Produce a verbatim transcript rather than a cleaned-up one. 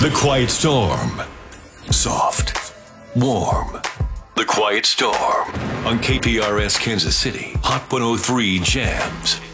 The Quiet Storm. Soft. Warm. The Quiet Storm. On K P R S Kansas City. Hot one oh three Jams.